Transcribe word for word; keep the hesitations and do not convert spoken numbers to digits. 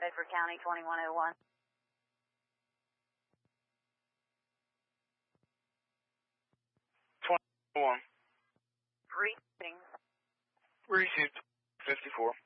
Bedford County, twenty-one oh one. twenty-one. Reading. Received fifty-four.